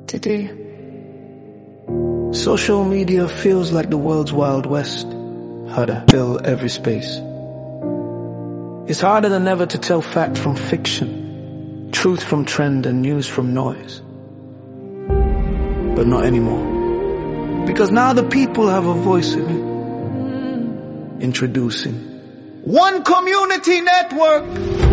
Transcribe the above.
Today, social media feels like the world's Wild West. How to fill every space. It's harder than ever to tell fact from fiction, truth from trend and news from noise. But not anymore. Because now the people have a voice in it. Introducing One Community Network.